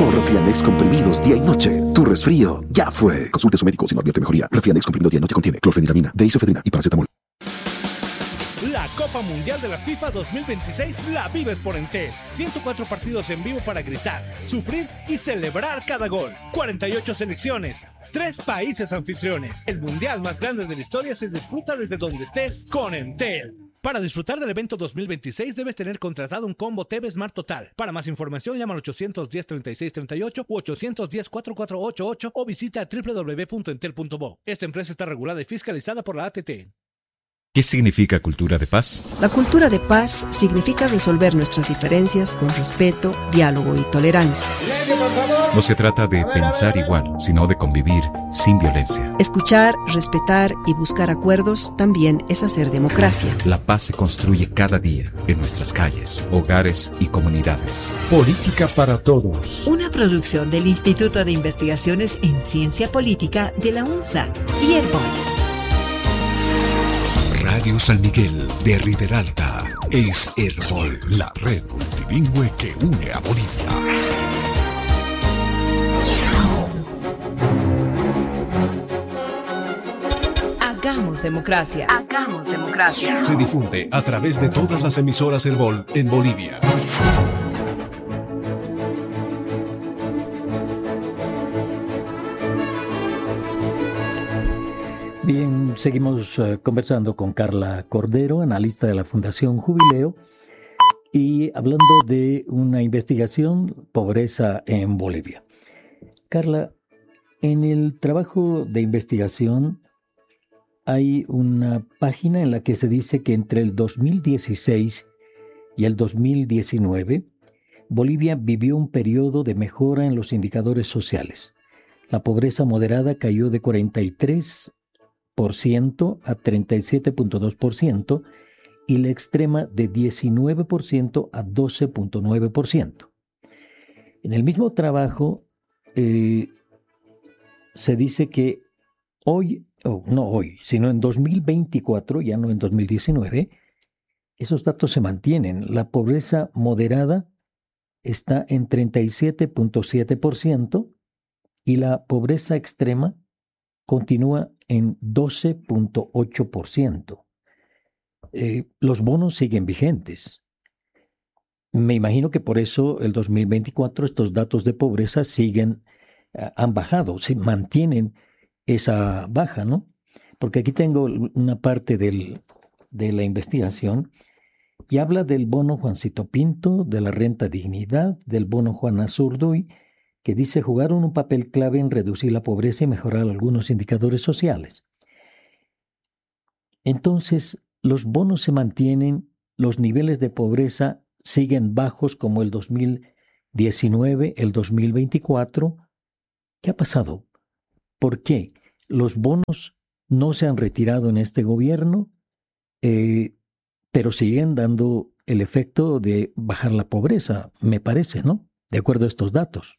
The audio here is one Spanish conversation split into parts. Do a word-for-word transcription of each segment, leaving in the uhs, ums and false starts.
o Refianex comprimidos día y noche. Tu resfrío ya fue. Consulte a su médico si no advierte mejoría. Refianex comprimido día y noche contiene clorfeniramina, deisofedrina y paracetamol. La Copa Mundial de la FIFA dos mil veintiséis la vives por Entel. ciento cuatro partidos en vivo para gritar, sufrir y celebrar cada gol. cuarenta y ocho selecciones, tres países anfitriones. El mundial más grande de la historia se disfruta desde donde estés con Entel. Para disfrutar del evento dos mil veintiséis debes tener contratado un combo T V Smart Total. Para más información llama al ochocientos diez, treinta y seis treinta y ocho u ochocientos diez, cuarenta y cuatro ochenta y ocho o visita doble u doble u doble u punto entel punto bo. Esta empresa está regulada y fiscalizada por la A T T. ¿Qué significa cultura de paz? La cultura de paz significa resolver nuestras diferencias con respeto, diálogo y tolerancia. No se trata de pensar igual, sino de convivir sin violencia. Escuchar, respetar y buscar acuerdos también es hacer democracia. La paz se construye cada día en nuestras calles, hogares y comunidades. Política para todos. Una producción del Instituto de Investigaciones en Ciencia Política de la UNSA y Herbol. Radio San Miguel de Riberalta es Herbol, la red multilingüe que une a Bolivia. Hagamos democracia. Hagamos democracia. Se difunde a través de todas las emisoras Herbol en Bolivia. Bien, seguimos uh, conversando con Carla Cordero, analista de la Fundación Jubileo, y hablando de una investigación, pobreza en Bolivia. Carla, en el trabajo de investigación hay una página en la que se dice que entre el dos mil dieciséis y el dos mil diecinueve, Bolivia vivió un periodo de mejora en los indicadores sociales. La pobreza moderada cayó de cuarenta y tres por ciento a treinta y siete punto dos por ciento y la extrema de diecinueve por ciento a doce punto nueve por ciento. En el mismo trabajo eh, se dice que hoy, oh, no hoy, sino en dos mil veinticuatro, ya no en dos mil diecinueve, esos datos se mantienen. La pobreza moderada está en treinta y siete punto siete por ciento y la pobreza extrema continúa en doce punto ocho por ciento. Eh, los bonos siguen vigentes. Me imagino que por eso el dos mil veinticuatro estos datos de pobreza siguen, uh, han bajado, se mantienen esa baja, ¿no? Porque aquí tengo una parte del, de la investigación y habla del bono Juancito Pinto, de la renta dignidad, del bono Juana Zurduy, que dice jugaron un papel clave en reducir la pobreza y mejorar algunos indicadores sociales. Entonces, los bonos se mantienen, los niveles de pobreza siguen bajos como el dos mil diecinueve, el dos mil veinticuatro. ¿Qué ha pasado? ¿Por qué? Los bonos no se han retirado en este gobierno, eh, pero siguen dando el efecto de bajar la pobreza, me parece, ¿no? De acuerdo a estos datos.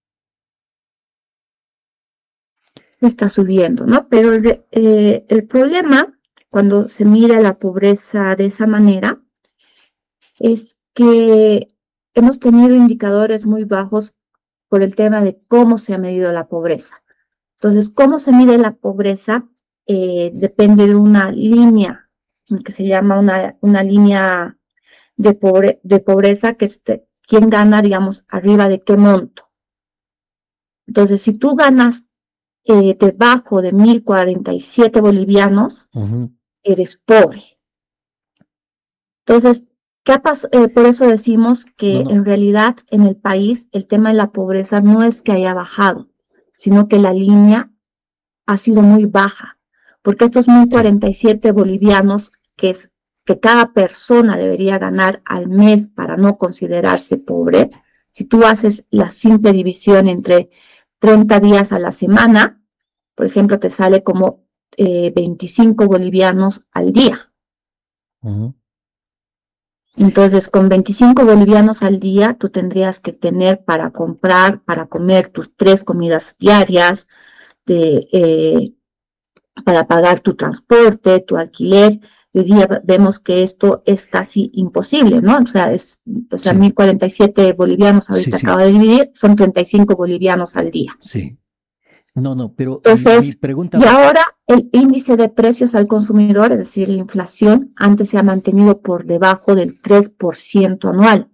Está subiendo, ¿no? Pero eh, el problema cuando se mira la pobreza de esa manera es que hemos tenido indicadores muy bajos por el tema de cómo se ha medido la pobreza. Entonces, cómo se mide la pobreza eh, depende de una línea que se llama una, una línea de, pobre, de pobreza, que es de, quién gana, digamos, arriba de qué monto. Entonces, si tú ganas Eh, debajo de mil cuarenta y siete bolivianos, uh-huh. eres pobre. Entonces, ¿qué ha pas- eh, por eso decimos que no, no. en realidad en el país el tema de la pobreza no es que haya bajado, sino que la línea ha sido muy baja, porque estos mil cuarenta y siete bolivianos, que es que cada persona debería ganar al mes para no considerarse pobre, si tú haces la simple división entre treinta días a la semana, por ejemplo, te sale como eh, veinticinco bolivianos al día. Uh-huh. Entonces, con veinticinco bolivianos al día, tú tendrías que tener para comprar, para comer tus tres comidas diarias, de, eh, para pagar tu transporte, tu alquiler, Hoy día vemos que esto es casi imposible, ¿no? O sea, es, o sea, Sí. mil cuarenta y siete bolivianos ahorita Sí, sí. acaba de dividir, son treinta y cinco bolivianos al día. Sí. No, no, pero Entonces, mi pregunta y va- ahora el índice de precios al consumidor, es decir, la inflación, antes se ha mantenido por debajo del tres por ciento anual,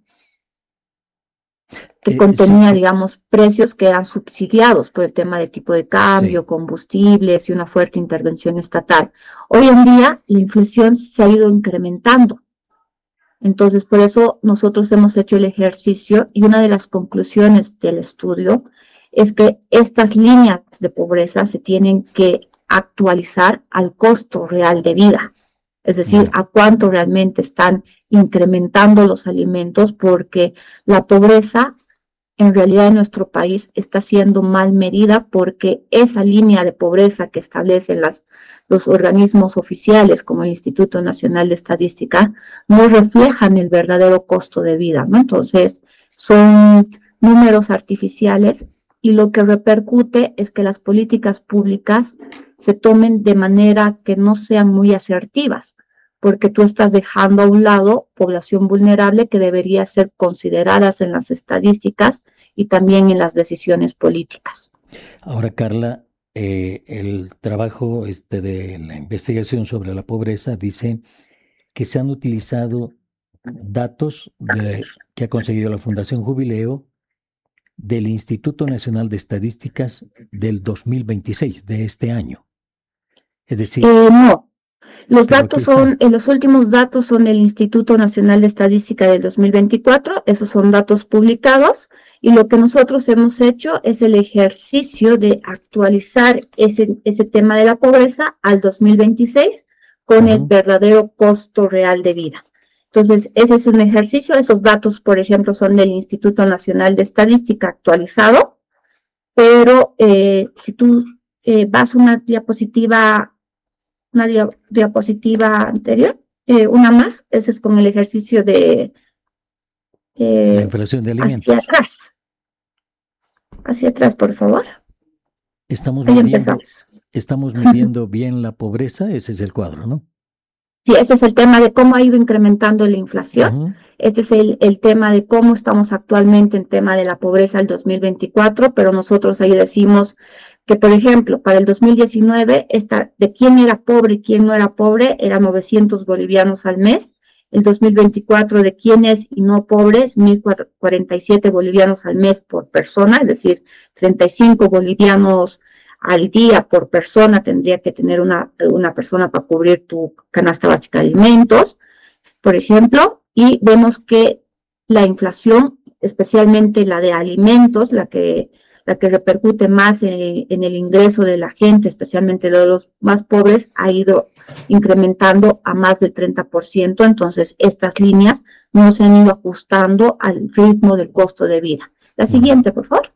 que eh, contenía, sí, digamos, precios que eran subsidiados por el tema de tipo de cambio, sí. combustibles y una fuerte intervención estatal. Hoy en día la inflación se ha ido incrementando. Entonces, por eso nosotros hemos hecho el ejercicio y una de las conclusiones del estudio es que estas líneas de pobreza se tienen que actualizar al costo real de vida, es decir, Ya. a cuánto realmente están incrementando los alimentos, porque la pobreza en realidad en nuestro país está siendo mal medida porque esa línea de pobreza que establecen las, los organismos oficiales como el Instituto Nacional de Estadística no reflejan el verdadero costo de vida, ¿no? Entonces, son números artificiales y lo que repercute es que las políticas públicas se tomen de manera que no sean muy asertivas, porque tú estás dejando a un lado población vulnerable que debería ser consideradas en las estadísticas y también en las decisiones políticas. Ahora, Carla, eh, el trabajo este, de la investigación sobre la pobreza dice que se han utilizado datos de- que ha conseguido la Fundación Jubileo del Instituto Nacional de Estadísticas del dos mil veintiséis, de este año. Es decir, Eh, no, los pero aquí datos está. son, eh, los últimos datos son del Instituto Nacional de Estadística del dos mil veinticuatro, esos son datos publicados, y lo que nosotros hemos hecho es el ejercicio de actualizar ese, ese tema de la pobreza al dos mil veintiséis con el Ujú. verdadero costo real de vida. Entonces, ese es un ejercicio, esos datos, por ejemplo, son del Instituto Nacional de Estadística actualizado, pero eh, si tú eh, vas a una diapositiva una dia- diapositiva anterior, eh, una más, ese es con el ejercicio de La eh, inflación de hacia alimentos. atrás, hacia atrás, por favor. Estamos Ahí midiendo, empezamos. estamos midiendo bien la pobreza, ese es el cuadro, ¿no? Sí, ese es el tema de cómo ha ido incrementando la inflación. Ujú. Este es el, el tema de cómo estamos actualmente en tema de la pobreza el dos mil veinticuatro, pero nosotros ahí decimos que, por ejemplo, para el dos mil diecinueve, esta, de quién era pobre y quién no era pobre, era novecientos bolivianos al mes. El dos mil veinticuatro, de quién es y no pobre, es mil cuarenta y siete bolivianos al mes por persona, es decir, treinta y cinco bolivianos al día por persona tendría que tener una, una persona para cubrir tu canasta básica de alimentos, por ejemplo, y vemos que la inflación, especialmente la de alimentos, la que, la que repercute más en, en el ingreso de la gente, especialmente de los más pobres, ha ido incrementando a más del treinta por ciento, entonces estas líneas no se han ido ajustando al ritmo del costo de vida. La siguiente, por favor.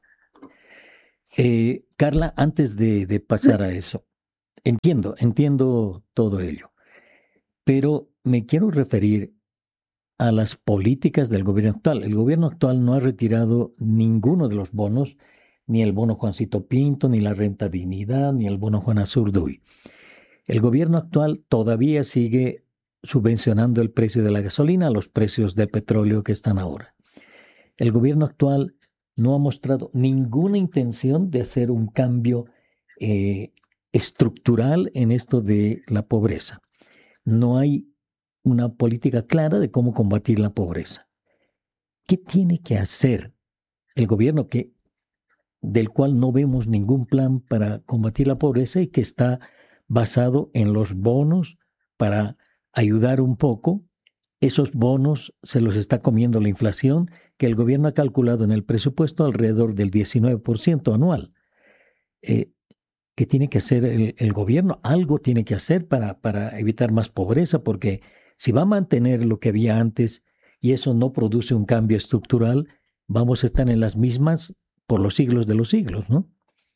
Eh, Carla, antes de, de pasar a eso, entiendo, entiendo todo ello, pero me quiero referir a las políticas del gobierno actual. El gobierno actual no ha retirado ninguno de los bonos, ni el bono Juancito Pinto, ni la renta dignidad, ni el bono Juana Zurduy. El gobierno actual todavía sigue subvencionando el precio de la gasolina a los precios del petróleo que están ahora. El gobierno actual no ha mostrado ninguna intención de hacer un cambio eh, estructural en esto de la pobreza. No hay una política clara de cómo combatir la pobreza. ¿Qué tiene que hacer el gobierno que, del cual no vemos ningún plan para combatir la pobreza y que está basado en los bonos para ayudar un poco? Esos bonos se los está comiendo la inflación, que el gobierno ha calculado en el presupuesto alrededor del diecinueve por ciento anual. Eh, ¿Qué tiene que hacer el, el gobierno? Algo tiene que hacer para, para evitar más pobreza, porque si va a mantener lo que había antes y eso no produce un cambio estructural, vamos a estar en las mismas por los siglos de los siglos, ¿no?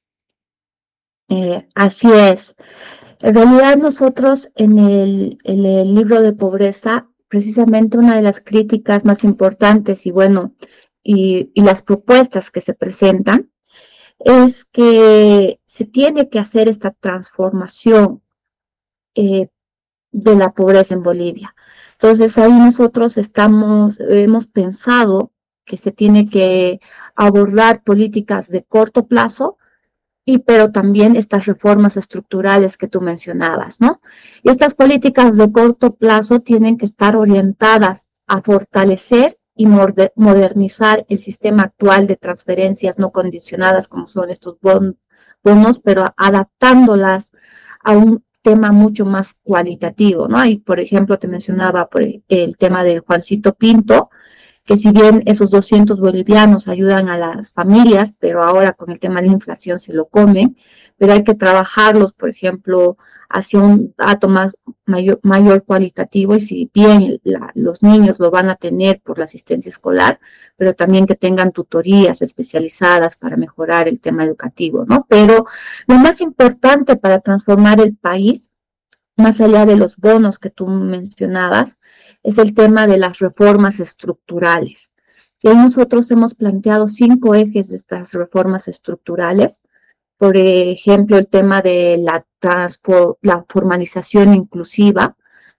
Eh, así es. En realidad nosotros en el, en el libro de pobreza, precisamente una de las críticas más importantes y bueno, y, y las propuestas que se presentan es que se tiene que hacer esta transformación eh, de la pobreza en Bolivia. Entonces ahí nosotros estamos, hemos pensado que se tiene que abordar políticas de corto plazo, y pero también estas reformas estructurales que tú mencionabas, ¿no? Y estas políticas de corto plazo tienen que estar orientadas a fortalecer y modernizar el sistema actual de transferencias no condicionadas, como son estos bon bonos, pero adaptándolas a un tema mucho más cualitativo, ¿no? Y, por ejemplo, te mencionaba por el, el tema del Juancito Pinto, que si bien esos doscientos bolivianos ayudan a las familias, pero ahora con el tema de la inflación se lo comen, pero hay que trabajarlos, por ejemplo, hacia un dato más mayor, mayor cualitativo, y si bien la, los niños lo van a tener por la asistencia escolar, pero también que tengan tutorías especializadas para mejorar el tema educativo, ¿no? Pero lo más importante para transformar el país, más allá de los bonos que tú mencionabas, es el tema de las reformas estructurales. Y nosotros hemos planteado cinco ejes de estas reformas estructurales. Por ejemplo, el tema de la, la formalización inclusiva,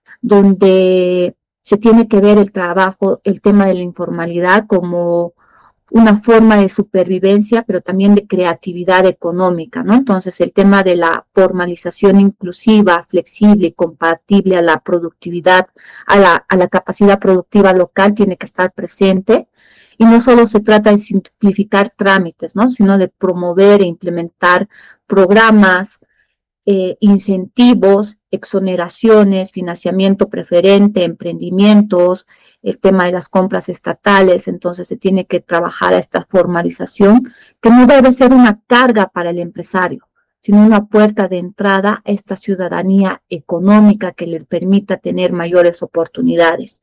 donde se tiene que ver el trabajo, el tema de la informalidad como una forma de supervivencia, pero también de creatividad económica, ¿no? Entonces, el tema de la formalización inclusiva, flexible y compatible a la productividad, a la, a la capacidad productiva local tiene que estar presente. Y no solo se trata de simplificar trámites, ¿no? Sino de promover e implementar programas, eh, incentivos, exoneraciones, financiamiento preferente, emprendimientos, el tema de las compras estatales. Entonces se tiene que trabajar a esta formalización, que no debe ser una carga para el empresario, sino una puerta de entrada a esta ciudadanía económica que le permita tener mayores oportunidades.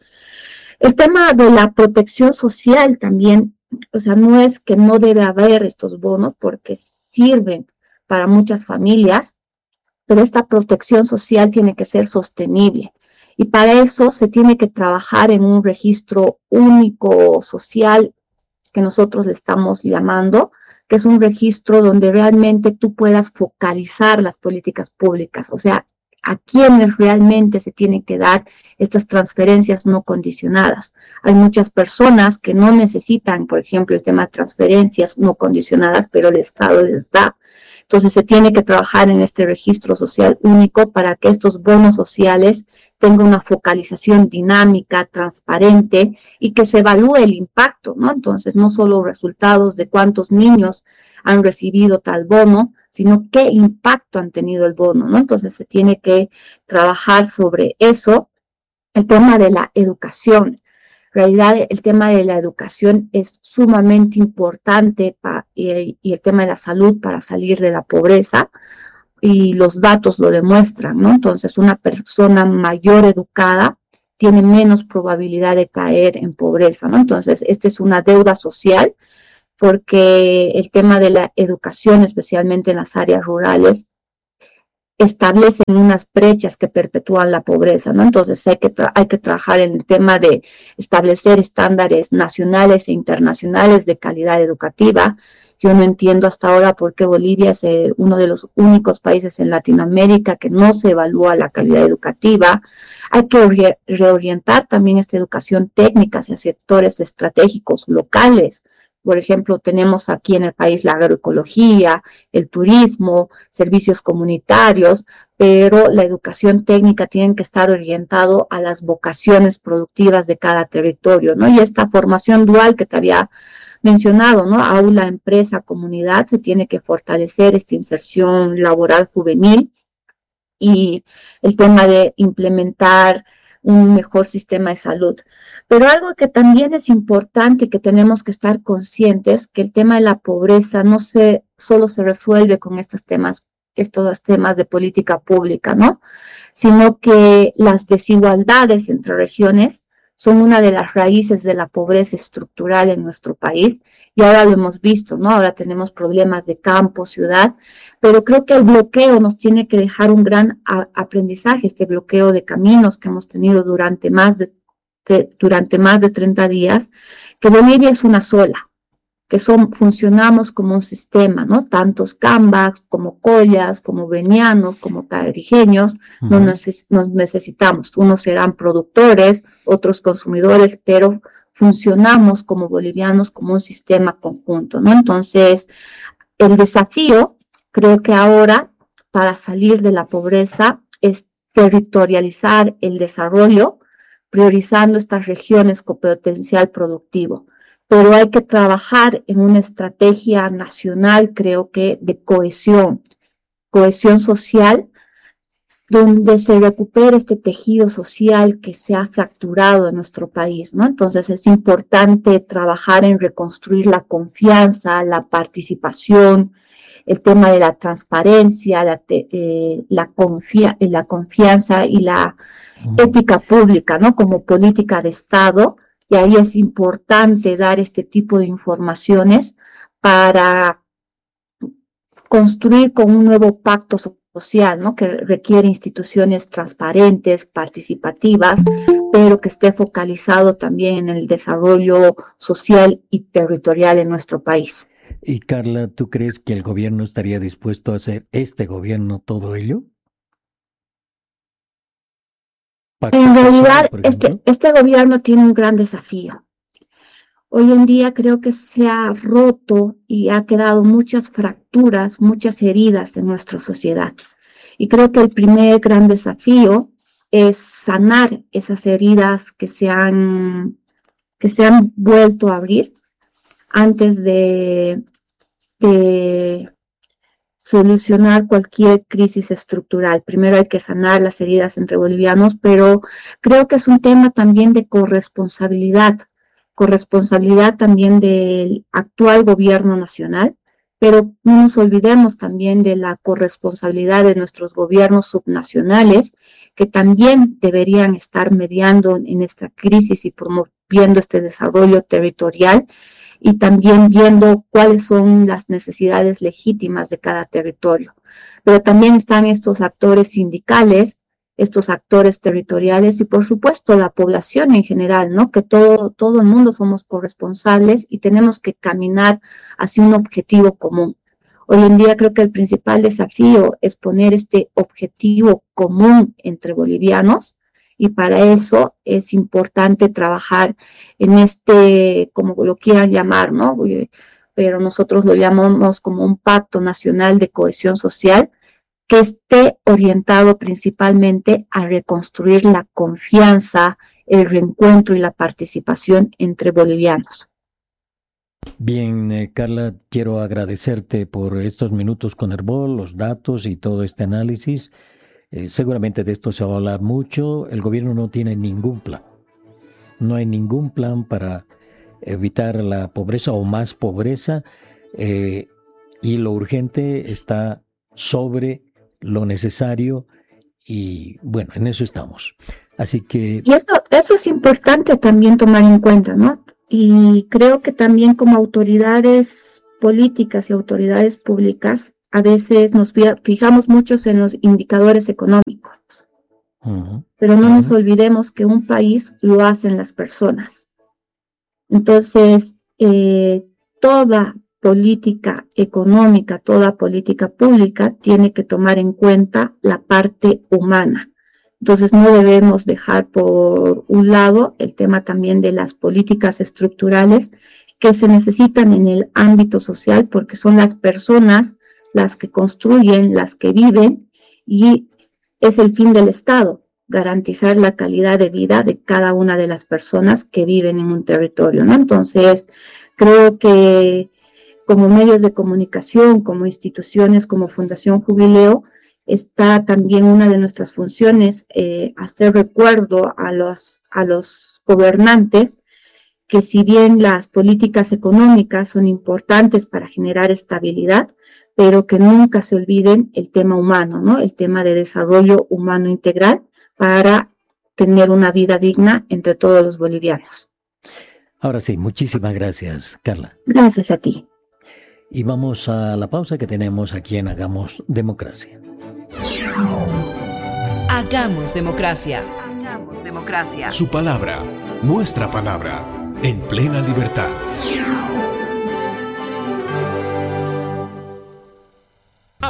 El tema de la protección social también, o sea, no es que no debe haber estos bonos, porque sirven para muchas familias, pero esta protección social tiene que ser sostenible. Y para eso se tiene que trabajar en un registro único social, que nosotros le estamos llamando, que es un registro donde realmente tú puedas focalizar las políticas públicas, o sea, a quienes realmente se tienen que dar estas transferencias no condicionadas. Hay muchas personas que no necesitan, por ejemplo, el tema de transferencias no condicionadas, pero el Estado les da. Entonces se tiene que trabajar en este registro social único para que estos bonos sociales tengan una focalización dinámica, transparente, y que se evalúe el impacto, ¿no? Entonces, no solo resultados de cuántos niños han recibido tal bono, sino qué impacto han tenido el bono, ¿no? Entonces se tiene que trabajar sobre eso. El tema de la educación. En realidad, el tema de la educación es sumamente importante pa, y, y el tema de la salud para salir de la pobreza, y los datos lo demuestran, ¿no? Entonces, una persona mayor educada tiene menos probabilidad de caer en pobreza, ¿no? Entonces, esta es una deuda social, porque el tema de la educación, especialmente en las áreas rurales, establecen unas brechas que perpetúan la pobreza, ¿no? Entonces hay que, hay que trabajar en el tema de establecer estándares nacionales e internacionales de calidad educativa. Yo no entiendo hasta ahora por qué Bolivia es eh, uno de los únicos países en Latinoamérica que no se evalúa la calidad educativa. Hay que re reorientar también esta educación técnica hacia sectores estratégicos locales. Por ejemplo, tenemos aquí en el país la agroecología, el turismo, servicios comunitarios, pero la educación técnica tiene que estar orientado a las vocaciones productivas de cada territorio, ¿no? Y esta formación dual que te había mencionado, ¿no? Aula, empresa, comunidad, se tiene que fortalecer esta inserción laboral juvenil, y el tema de implementar un mejor sistema de salud. Pero algo que también es importante y que tenemos que estar conscientes, que el tema de la pobreza no se, solo se resuelve con estos temas, estos temas de política pública, ¿no? Sino que las desigualdades entre regiones son una de las raíces de la pobreza estructural en nuestro país, y ahora lo hemos visto, ¿no? Ahora tenemos problemas de campo, ciudad, pero creo que el bloqueo nos tiene que dejar un gran aprendizaje, este bloqueo de caminos que hemos tenido durante más de, de, durante más de treinta días, que Bolivia es una sola, que son, funcionamos como un sistema, ¿no? Tantos cambas, como collas, como venianos, como tarijeños, uh-huh. nos, neces- nos necesitamos. Unos serán productores, otros consumidores, pero funcionamos como bolivianos, como un sistema conjunto, ¿no? Entonces, el desafío, creo que ahora, para salir de la pobreza, es territorializar el desarrollo, priorizando estas regiones con potencial productivo. Pero hay que trabajar en una estrategia nacional, creo que, de cohesión, cohesión social, donde se recupere este tejido social que se ha fracturado en nuestro país, ¿no? Entonces es importante trabajar en reconstruir la confianza, la participación, el tema de la transparencia, la, te, eh, la, confia- la confianza y la ética pública, ¿no? Como política de Estado. Y ahí es importante dar este tipo de informaciones para construir con un nuevo pacto social, ¿no? Que requiere instituciones transparentes, participativas, pero que esté focalizado también en el desarrollo social y territorial en nuestro país. Y Carla, ¿tú crees que el gobierno estaría dispuesto a hacer, este gobierno, todo ello? En realidad, este, este gobierno tiene un gran desafío. Hoy en día creo que se ha roto y ha quedado muchas fracturas, muchas heridas en nuestra sociedad. Y creo que el primer gran desafío es sanar esas heridas que se han, que se han vuelto a abrir antes de, de solucionar cualquier crisis estructural. Primero hay que sanar las heridas entre bolivianos, pero creo que es un tema también de corresponsabilidad, corresponsabilidad también del actual gobierno nacional, pero no nos olvidemos también de la corresponsabilidad de nuestros gobiernos subnacionales, que también deberían estar mediando en esta crisis y promoviendo este desarrollo territorial, y también viendo cuáles son las necesidades legítimas de cada territorio. Pero también están estos actores sindicales, estos actores territoriales y, por supuesto, la población en general, ¿no? Que todo, todo el mundo somos corresponsables y tenemos que caminar hacia un objetivo común. Hoy en día creo que el principal desafío es poner este objetivo común entre bolivianos, y para eso es importante trabajar en este, como lo quieran llamar, ¿no? Pero nosotros lo llamamos como un pacto nacional de cohesión social que esté orientado principalmente a reconstruir la confianza, el reencuentro y la participación entre bolivianos. Bien, eh, Carla, quiero agradecerte por estos minutos con Herbol, los datos y todo este análisis. Eh, seguramente de esto se va a hablar mucho. El gobierno no tiene ningún plan. No hay ningún plan para evitar la pobreza o más pobreza. Eh, y lo urgente está sobre lo necesario. Y bueno, en eso estamos. Así que... Y esto, eso es importante también tomar en cuenta, ¿no? Y creo que también como autoridades políticas y autoridades públicas, a veces nos fijamos muchos en los indicadores económicos, uh-huh. pero no uh-huh. nos olvidemos que un país lo hacen las personas. Entonces, eh, toda política económica, toda política pública tiene que tomar en cuenta la parte humana. Entonces, no debemos dejar por un lado el tema también de las políticas estructurales que se necesitan en el ámbito social, porque son las personas las que construyen, las que viven, y es el fin del Estado, garantizar la calidad de vida de cada una de las personas que viven en un territorio, ¿no? Entonces, creo que como medios de comunicación, como instituciones, como Fundación Jubileo, está también una de nuestras funciones eh, hacer recuerdo a los, a los gobernantes que si bien las políticas económicas son importantes para generar estabilidad, pero que nunca se olviden el tema humano, ¿no? El tema de desarrollo humano integral para tener una vida digna entre todos los bolivianos. Ahora sí, muchísimas gracias, Carla. Gracias a ti. Y vamos a la pausa que tenemos aquí en Hagamos Democracia. Hagamos Democracia. Hagamos Democracia. Su palabra, nuestra palabra, en plena libertad.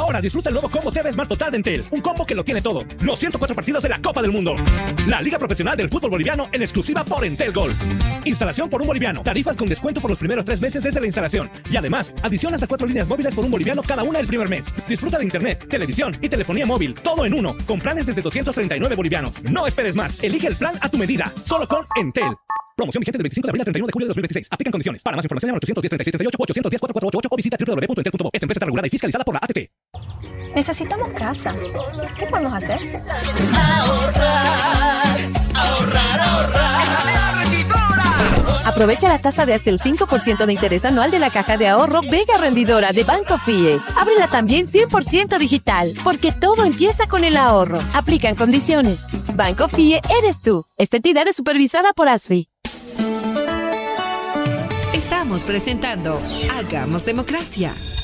Ahora disfruta el nuevo combo T V Smart Total de Entel. Un combo que lo tiene todo. Los ciento cuatro partidos de la Copa del Mundo. La Liga Profesional del Fútbol Boliviano en exclusiva por Entel Gold. Instalación por un boliviano. Tarifas con descuento por los primeros tres meses desde la instalación. Y además, adición hasta cuatro líneas móviles por un boliviano cada una el primer mes. Disfruta de internet, televisión y telefonía móvil. Todo en uno. Con planes desde doscientos treinta y nueve bolivianos. No esperes más. Elige el plan a tu medida. Solo con Entel. Promoción vigente del veinticinco de abril al treinta y uno de julio de dos mil veintiséis. Aplican condiciones. Para más información llama al ochocientos diez, treinta y seis, treinta y ocho, ochocientos diez, cuatro cuatro ocho ocho o visita doble u doble u doble u punto entel punto bo. Esta empresa está regulada y fiscalizada por la A T T. Necesitamos casa. ¿Qué podemos hacer? Ahorrar, ahorrar, ahorrar. Aprovecha la tasa de hasta el cinco por ciento de interés anual de la caja de ahorro Vega Rendidora de Banco F I E. Ábrela también cien por ciento digital, porque todo empieza con el ahorro. Aplican condiciones. Banco F I E eres tú. Esta entidad es supervisada por A S F I. Estamos presentando Hagamos Democracia.